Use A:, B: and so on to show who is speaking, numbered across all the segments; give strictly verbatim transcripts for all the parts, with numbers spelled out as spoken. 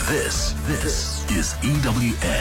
A: This, this is E W N.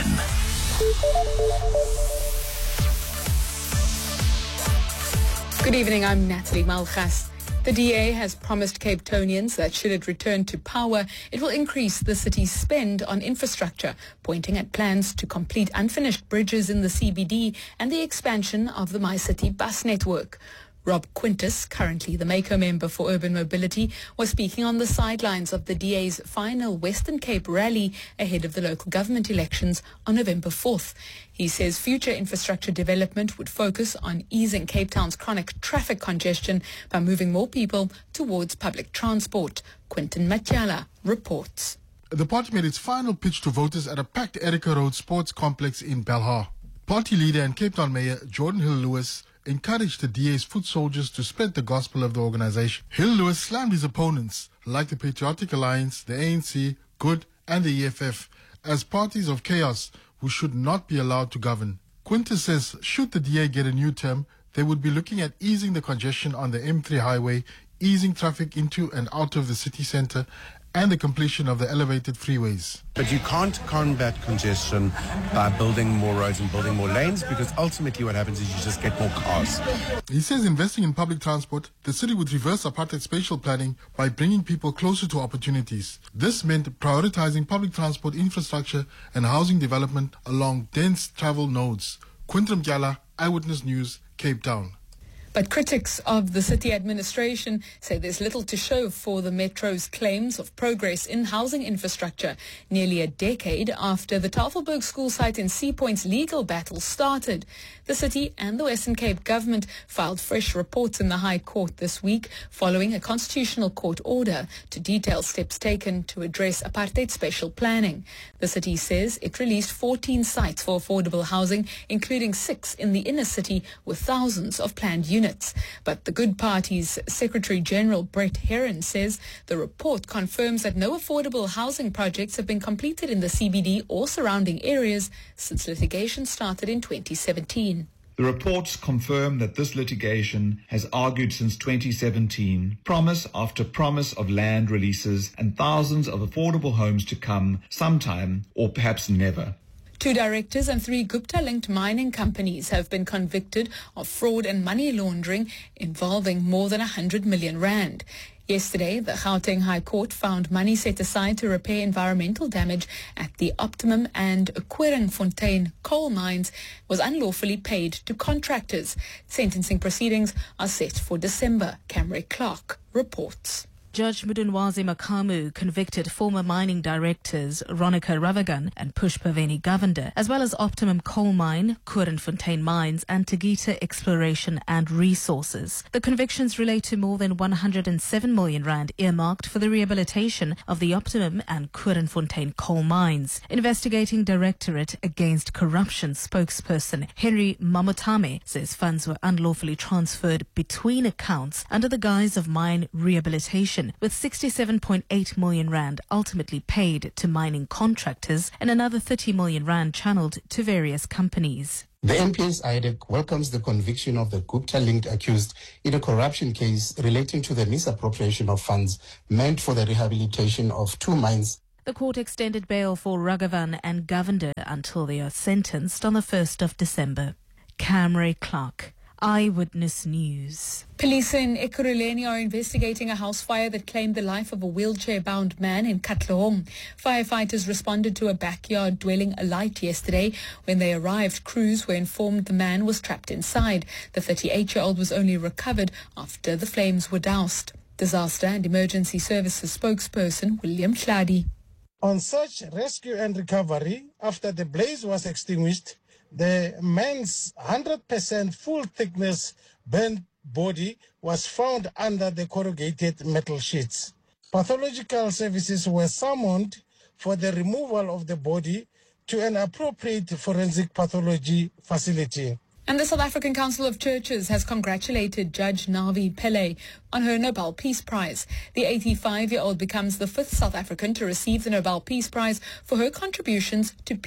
B: Good evening, I'm Natalie Malchas. The D A has promised Cape Townians that should it return to power, it will increase the city's spend on infrastructure, pointing at plans to complete unfinished bridges in the C B D and the expansion of the MyCity bus network. Rob Quintus, currently the Mako member for Urban Mobility, was speaking on the sidelines of the D A's final Western Cape rally ahead of the local government elections on November fourth. He says future infrastructure development would focus on easing Cape Town's chronic traffic congestion by moving more people towards public transport. Quinton Matyala reports.
C: The party made its final pitch to voters at a packed Erica Road Sports Complex in Belhar. Party leader and Cape Town Mayor Jordan Hill-Lewis encouraged the D A's foot soldiers to spread the gospel of the organization. Hill-Lewis slammed his opponents, like the Patriotic Alliance, the A N C, Good and the E F F, as parties of chaos who should not be allowed to govern. Quintus says should the D A get a new term, they would be looking at easing the congestion on the M three highway, easing traffic into and out of the city centre, and the completion of the elevated freeways.
D: But you can't combat congestion by building more roads and building more lanes, because ultimately what happens is you just get more cars.
C: He says investing in public transport, the city would reverse apartheid spatial planning by bringing people closer to opportunities. This meant prioritizing public transport infrastructure and housing development along dense travel nodes. Quinton Matyala, Eyewitness News, Cape Town.
B: But critics of the city administration say there's little to show for the Metro's claims of progress in housing infrastructure, nearly a decade after the Tafelberg school site in Sea Point's legal battle started. The city and the Western Cape government filed fresh reports in the High Court this week following a constitutional court order to detail steps taken to address apartheid spatial planning. The city says it released fourteen sites for affordable housing, including six in the inner city with thousands of planned units. But the Good Party's Secretary General Brett Heron says the report confirms that no affordable housing projects have been completed in the C B D or surrounding areas since litigation started in twenty seventeen.
E: The reports confirm that this litigation has argued since twenty seventeen, promise after promise of land releases and thousands of affordable homes to come sometime or perhaps never.
B: Two directors and three Gupta-linked mining companies have been convicted of fraud and money laundering involving more than one hundred million rand. Yesterday, the Gauteng High Court found money set aside to repair environmental damage at the Optimum and Koringfontein coal mines was unlawfully paid to contractors. Sentencing proceedings are set for December. Camry Clark reports.
F: Judge Mudunwazi Makamu convicted former mining directors Ronica Ravagan and Pushpaveni Govender, as well as Optimum Coal Mine, Koringfontein Mines and Tegeta Exploration and Resources. The convictions relate to more than one hundred seven million rand earmarked for the rehabilitation of the Optimum and Koringfontein coal mines. Investigating Directorate Against Corruption spokesperson Henry Mamotame says funds were unlawfully transferred between accounts under the guise of mine rehabilitation, with sixty-seven point eight million rand ultimately paid to mining contractors and another thirty million rand channeled to various companies.
G: The N P S I D E C welcomes the conviction of the Gupta-linked accused in a corruption case relating to the misappropriation of funds meant for the rehabilitation of two mines.
F: The court extended bail for Ragavan and Govender until they are sentenced on the first of December. Camry Clark, Eyewitness News.
B: Police in Ekurhuleni are investigating a house fire that claimed the life of a wheelchair-bound man in Katlehong. Firefighters responded to a backyard dwelling alight yesterday. When they arrived, crews were informed the man was trapped inside. The thirty-eight-year-old was only recovered after the flames were doused. Disaster and Emergency Services spokesperson William Hladi.
H: On search, rescue and recovery, after the blaze was extinguished, the man's one hundred percent full thickness burnt body was found under the corrugated metal sheets. Pathological services were summoned for the removal of the body to an appropriate forensic pathology facility.
B: And the South African Council of Churches has congratulated Judge Navi Pillay on her Nobel Peace Prize. The eighty-five-year-old becomes the fifth South African to receive the Nobel Peace Prize for her contributions to peace,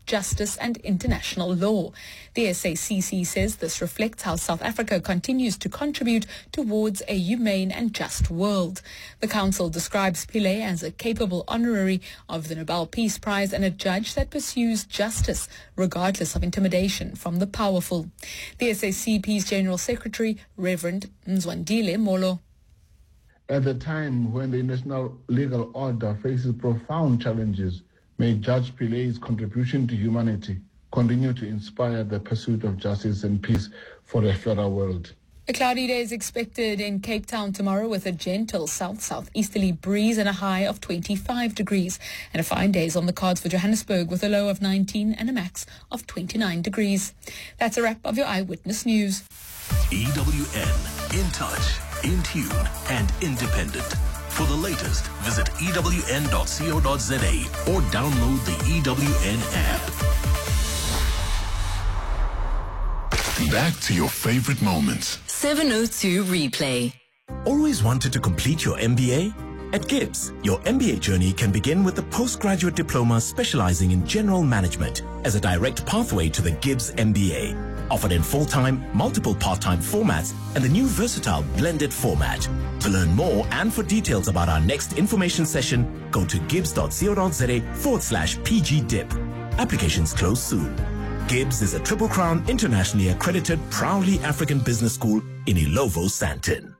B: justice and international law. The S A C C says this reflects how South Africa continues to contribute towards a humane and just world. The council describes Pillay as a capable honorary of the Nobel Peace Prize and a judge that pursues justice regardless of intimidation from the powerful. The S A C P's General Secretary, Reverend Mzwandile Molo.
I: At the time when the international legal order faces profound challenges, may Judge Pillay's contribution to humanity continue to inspire the pursuit of justice and peace for a fairer world.
B: A cloudy day is expected in Cape Town tomorrow with a gentle south-southeasterly breeze and a high of twenty-five degrees. And a fine day is on the cards for Johannesburg with a low of nineteen and a max of twenty-nine degrees. That's a wrap of your Eyewitness News.
A: E W N, in touch, in tune and independent. For the latest, visit E W N dot co dot za or download the E W N app. Back to your favorite moments.
J: seven oh two Replay.
K: Always wanted to complete your M B A? At Gibbs, your M B A journey can begin with a postgraduate diploma specializing in general management as a direct pathway to the Gibbs M B A. Offered in full-time, multiple part-time formats and the new versatile blended format. To learn more and for details about our next information session, go to gibbs dot co dot za forward slash pgdip. Applications close soon. Gibbs is a Triple Crown internationally accredited, proudly African business school in Ilovo, Sandton.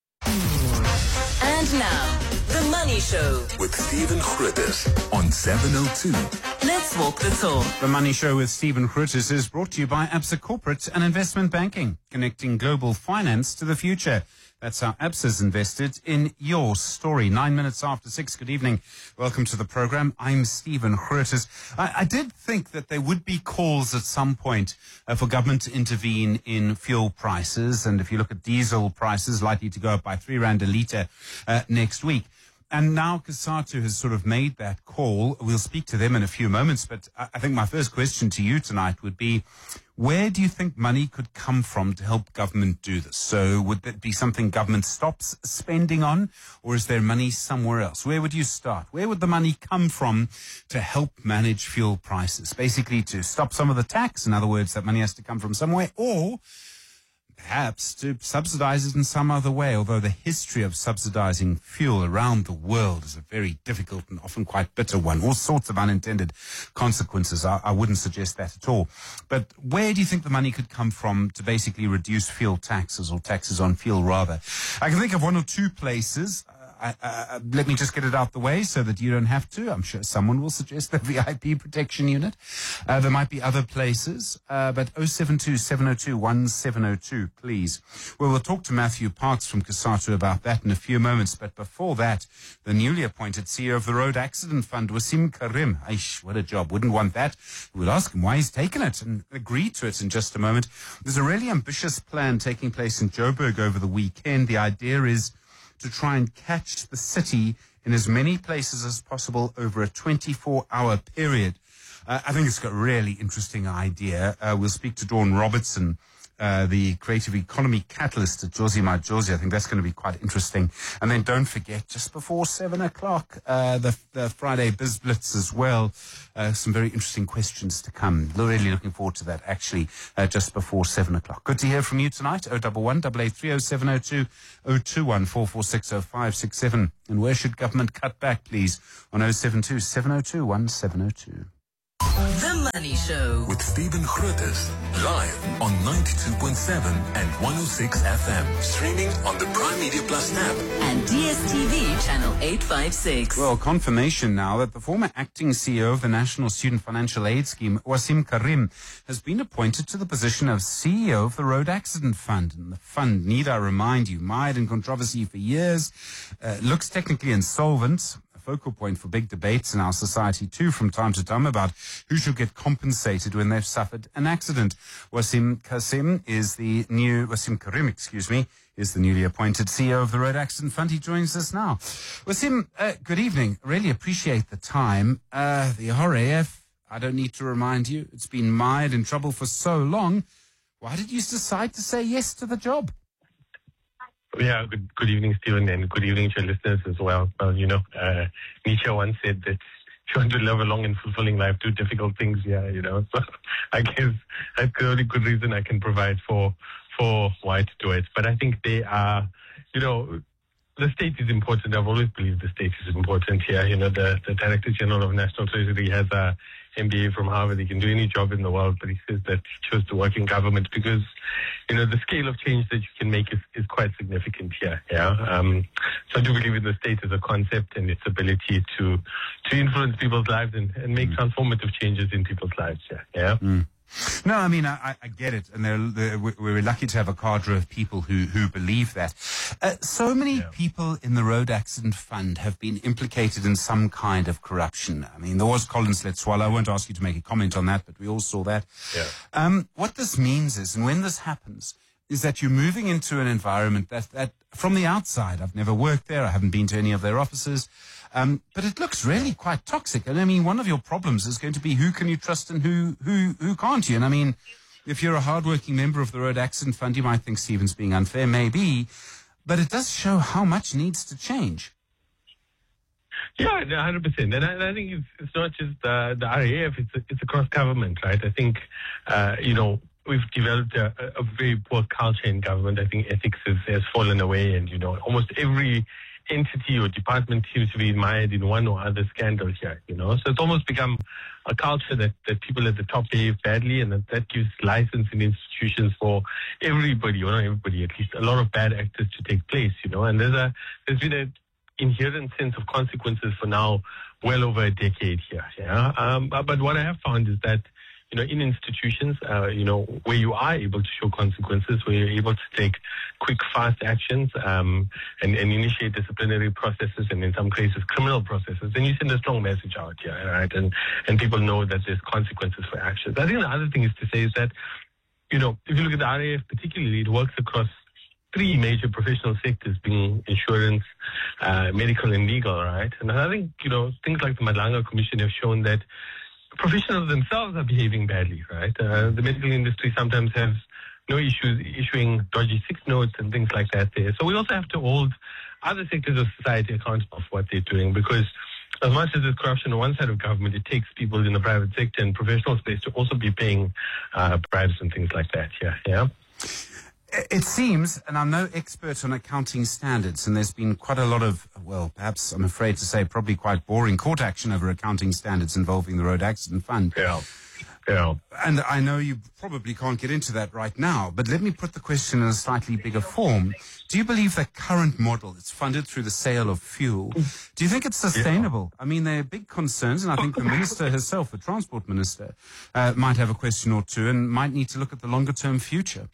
J: And now, The Money Show
A: with Stephen Grootes on seven oh two.
J: Let's walk the talk.
L: The Money Show with Stephen Grootes is brought to you by Absa Corporate and Investment Banking, connecting global finance to the future. That's how Absa's invested in your story. Nine minutes after six. Good evening. Welcome to the program. I'm Stephen Grootes. I, I did think that there would be calls at some point uh, for government to intervene in fuel prices. And if you look at diesel prices, likely to go up by three rand a litre uh, next week. And now COSATU has sort of made that call. We'll speak to them in a few moments. But I think my first question to you tonight would be, where do you think money could come from to help government do this? So would that be something government stops spending on, or is there money somewhere else? Where would you start? Where would the money come from to help manage fuel prices? Basically to stop some of the tax. In other words, that money has to come from somewhere, or perhaps to subsidize it in some other way, although the history of subsidizing fuel around the world is a very difficult and often quite bitter one. All sorts of unintended consequences. I, I wouldn't suggest that at all. But where do you think the money could come from to basically reduce fuel taxes, or taxes on fuel rather? I can think of one or two places. Uh, uh, let me just get it out the way so that you don't have to. I'm sure someone will suggest the V I P protection unit. Uh, there might be other places, uh, but oh seven two, seven oh two, one seven oh two, please. Well, we'll talk to Matthew Parks from COSATU about that in a few moments. But before that, the newly appointed C E O of the Road Accident Fund, Wasim Karim. Aish, what a job. Wouldn't want that. We'll ask him why he's taken it and agree to it in just a moment. There's a really ambitious plan taking place in Joburg over the weekend. The idea is to try and catch the city in as many places as possible over a twenty-four hour period. Uh, I think it's got a really interesting idea. Uh, we'll speak to Dawn Robertson, uh, the creative economy catalyst at Jozi Majozi. I think that's going to be quite interesting. And then don't forget, just before seven o'clock, uh, the, the Friday Biz Blitz as well. Uh, some very interesting questions to come. Really looking forward to that, actually, uh, just before seven o'clock. Good to hear from you tonight. oh one one, eight eight three oh seven oh two, oh two one, four four six oh five six seven. And where should government cut back, please? On oh seven two, seven oh two, one seven oh two.
J: The Money Show
A: with Stephen Grootes, live on ninety-two point seven and one oh six F M, streaming on the Prime Media Plus app
J: and D S T V channel eight five six.
L: Well, confirmation now that the former acting C E O of the National Student Financial Aid Scheme, Wasim Karim, has been appointed to the position of C E O of the Road Accident Fund. And the fund, need I remind you, mired in controversy for years, uh, looks technically insolvent. Focal point for big debates in our society too from time to time about who should get compensated when they've suffered an accident. Wasim Kasim is the new, Wasim Karim, excuse me, is the newly appointed C E O of the Road Accident Fund. He joins us now. Wasim, uh, good evening. Really appreciate the time. Uh, the R A F, I don't need to remind you, it's been mired in trouble for so long. Why did you decide to say yes to the job?
M: Yeah, good, good evening, Stephen, and good evening to your listeners as well. Well, you know, uh, Nietzsche once said that if you want to live a long and fulfilling life, do difficult things. Yeah, you know. So I guess that's the only good reason I can provide for for why to do it. But I think they are, you know, the state is important. I've always believed the state is important here. You know, the, the Director General of National Treasury has a M B A from Harvard. He can do any job in the world, but he says that he chose to work in government because, you know, the scale of change that you can make is, is quite significant here. Yeah. Um, so I do believe in the state as a concept and its ability to to influence people's lives and, and make mm. transformative changes in people's lives. Yeah. Yeah.
L: Mm. No, I mean, I, I get it. And they're, they're, we're lucky to have a cadre of people who, who believe that. Uh, so many yeah. people in the Road Accident Fund have been implicated in some kind of corruption. I mean, there was Collins Letswala. I won't ask you to make a comment on that, but we all saw that.
M: Yeah.
L: Um, what this means is, and when this happens, is that you're moving into an environment that, that from the outside, I've never worked there, I haven't been to any of their offices, um, but it looks really quite toxic. And I mean, one of your problems is going to be who can you trust and who, who, who can't you? And I mean, if you're a hardworking member of the Road Accident Fund, you might think Stephen's being unfair, maybe, but it does show how much needs to change.
M: Yeah, one hundred percent. And I, and I think it's, it's not just uh, the R A F, it's, it's across government, right? I think, uh, you know, we've developed a, a very poor culture in government. I think ethics has, has fallen away, and, you know, almost every entity or department seems to be mired in one or other scandal here, you know. So it's almost become a culture that, that people at the top behave badly, and that, that gives license in institutions for everybody, or not everybody, at least a lot of bad actors to take place, you know. And there's a there's been an inherent sense of consequences for now well over a decade here, yeah. Um, but, but what I have found is that, you know, in institutions, uh, you know, where you are able to show consequences, where you're able to take quick, fast actions, um, and, and initiate disciplinary processes, and in some cases criminal processes, then you send a strong message out here, right? And and people know that there's consequences for actions. I think the other thing is to say is that, you know, if you look at the R A F particularly, it works across three major professional sectors, being insurance, uh, medical, and legal, right? And I think, you know, things like the Madlanga Commission have shown that professionals themselves are behaving badly, right? Uh, the medical industry sometimes has no issues issuing dodgy six notes and things like that there. So we also have to hold other sectors of society accountable for what they're doing, because as much as there's corruption on one side of government, it takes people in the private sector and professional space to also be paying uh, bribes and things like that. Yeah, yeah.
L: It seems, and I'm no expert on accounting standards, and there's been quite a lot of, well, perhaps I'm afraid to say probably quite boring court action over accounting standards involving the Road Accident Fund.
M: Yeah, yeah.
L: And I know you probably can't get into that right now, but let me put the question in a slightly bigger form. Do you believe that current model is funded through the sale of fuel? Do you think it's sustainable? Yeah. I mean, there are big concerns, and I think the minister herself, the transport minister, uh, might have a question or two and might need to look at the longer-term future.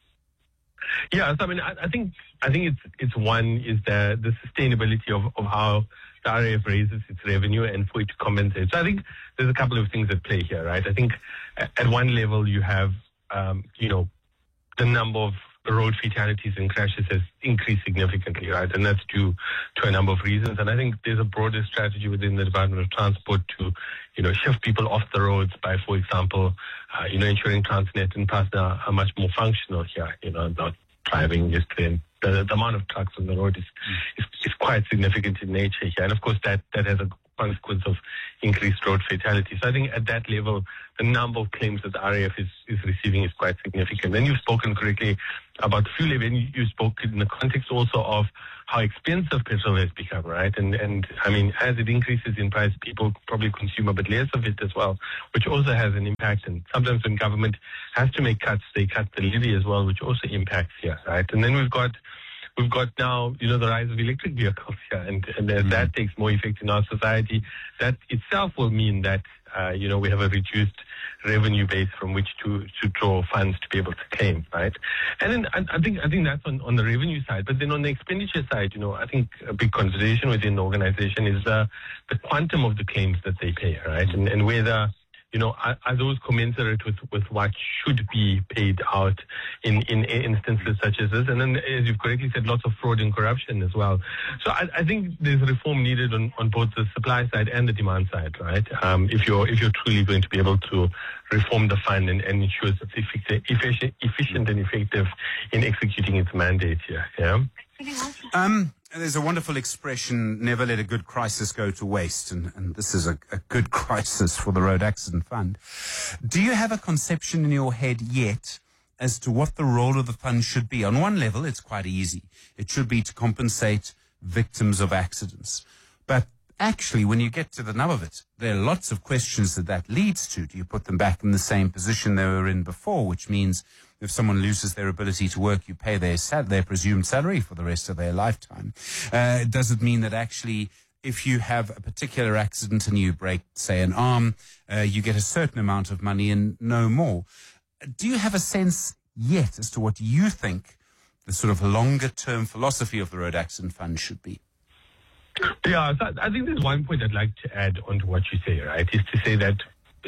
M: Yeah, so I mean, I, I think I think it's it's one is the the sustainability of, of how the R A F raises its revenue and for it to compensate. So I think there's a couple of things at play here, right? I think at one level you have, um, you know, the number of road fatalities and crashes has increased significantly, right? And that's due to a number of reasons. And I think there's a broader strategy within the Department of Transport to, you know, shift people off the roads by, for example, uh, you know, ensuring Transnet and PASNA are, are much more functional here, you know, not driving just the, the, the amount of trucks on the road is, is, is quite significant in nature here. And of course that, that has a consequence of increased road fatalities. So I think at that level, the number of claims that the R A F is, is receiving is quite significant. And you've spoken correctly about the fuel levy, and you spoke in the context also of how expensive petrol has become, right? And, and I mean, as it increases in price, people probably consume a bit less of it as well, which also has an impact. And sometimes when government has to make cuts, they cut the levy as well, which also impacts here, right? And then we've got We've got now, you know, the rise of electric vehicles here, and, and as mm. that takes more effect in our society, that itself will mean that, uh, you know, we have a reduced revenue base from which to, to draw funds to be able to claim, right? And then I, I think I think that's on, on the revenue side. But then on the expenditure side, you know, I think a big consideration within the organization is uh, the quantum of the claims that they pay, right? And, and whether, you know, are, are those commensurate with, with what should be paid out in, in instances such as this? And then, as you've correctly said, lots of fraud and corruption as well. So I, I think there's reform needed on, on both the supply side and the demand side, right? Um, if you're if you're truly going to be able to reform the fund and, and ensure it's efficient, efficient and effective in executing its mandate here, yeah.
L: Um, There's a wonderful expression, never let a good crisis go to waste, and, and this is a, a good crisis for the Road Accident Fund. Do you have a conception in your head yet as to what the role of the fund should be? On one level, it's quite easy. It should be to compensate victims of accidents. But actually, when you get to the nub of it, there are lots of questions that that leads to. Do you put them back in the same position they were in before, which means if someone loses their ability to work, you pay their sal- their presumed salary for the rest of their lifetime. Uh, does it mean that actually, if you have a particular accident and you break, say, an arm, uh, you get a certain amount of money and no more? Do you have a sense yet as to what you think the sort of longer-term philosophy of the Road Accident Fund should be?
M: Yeah, so I think there's one point I'd like to add onto what you say, right, is to say that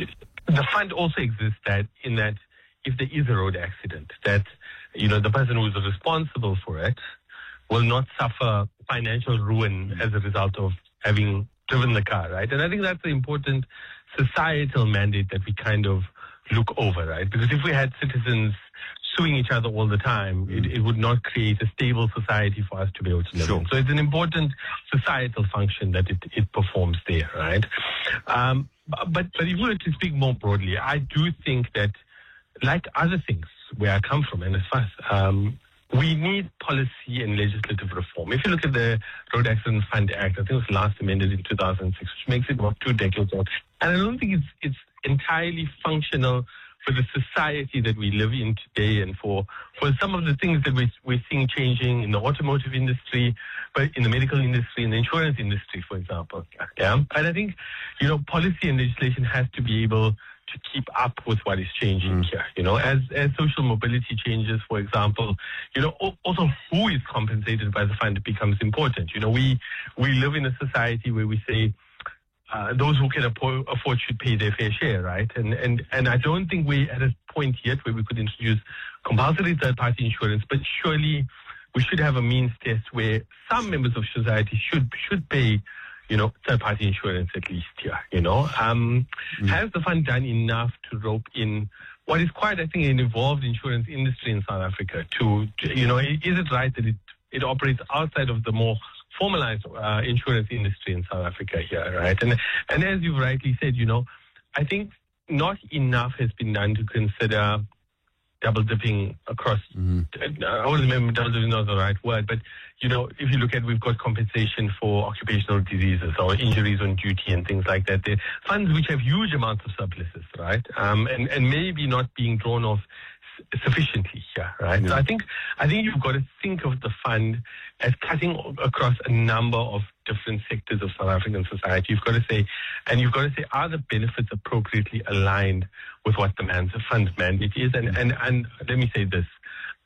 M: the fund also exists that in that if there is a road accident, that, you know, the person who is responsible for it will not suffer financial ruin as a result of having driven the car, right? And I think that's an important societal mandate that we kind of look over, right? Because if we had citizens suing each other all the time, it, it would not create a stable society for us to be able to live
L: Sure.
M: in. So it's an important societal function that it, it performs there, right? Um, but, but if we were to speak more broadly, I do think that, like other things where I come from, and as far as, um, we need policy and legislative reform. If you look at the Road Accident Fund Act, I think it was last amended in two thousand six, which makes it about two decades old. And I don't think it's it's entirely functional for the society that we live in today and for, for some of the things that we, we're seeing changing in the automotive industry, but in the medical industry, in the insurance industry, for example. Yeah. And I think, you know, policy and legislation has to be able to keep up with what is changing mm. here. You know, as, as social mobility changes, for example, you know, also who is compensated by the fund becomes important. You know, we, we live in a society where we say, Uh, those who can afford, afford should pay their fair share, right? And and and I don't think we're at a point yet where we could introduce compulsory third-party insurance, but surely we should have a means test where some members of society should should pay, you know, third-party insurance at least here. You know, um, mm. has the fund done enough to rope in what is quite, I think, an evolved insurance industry in South Africa? To, to you know, is it right that it it operates outside of the more formalized uh, insurance industry in South Africa here, right? And and as you've rightly said, you know, I think not enough has been done to consider double dipping across. Mm-hmm. I wouldn't remember double dipping is not the right word, but you know, if you look at, we've got compensation for occupational diseases or injuries on duty and things like that. They're funds which have huge amounts of surpluses, right? Um, and and maybe not being drawn off sufficiently here, right? Yeah. So I think I think you've got to think of the fund as cutting across a number of different sectors of South African society. You've got to say, and you've got to say, are the benefits appropriately aligned with what the man's fund mandate is? And and and let me say this: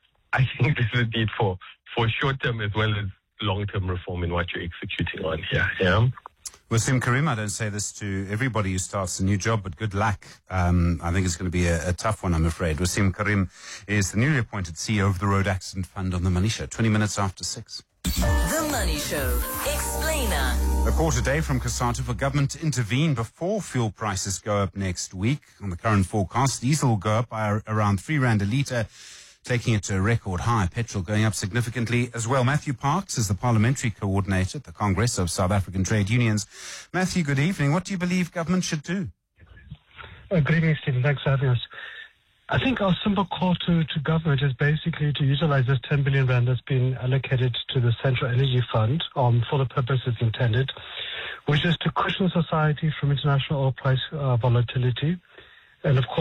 M: I think this is a need for for short-term as well as long-term reform in what you're executing on here. Yeah.
L: Wasim Karim, I don't say this to everybody who starts a new job, but good luck. Um, I think it's going to be a, a tough one, I'm afraid. Wasim Karim is the newly appointed C E O of the Road Accident Fund on The Money Show, twenty minutes after six.
J: The Money Show Explainer.
L: A quarter day from COSATU for government to intervene before fuel prices go up next week. On the current forecast, diesel will go up by around three rand a litre, taking it to a record high. Petrol going up significantly as well. Matthew Parks is the parliamentary coordinator at the Congress of South African Trade Unions. Matthew, good evening. What do you believe government should do?
N: Uh, good evening, Stephen. Thanks for having us. I think our simple call to, to government is basically to utilize this ten billion rand that's been allocated to the Central Energy Fund um, for the purposes intended, which is to cushion society from international oil price uh, volatility. And of course,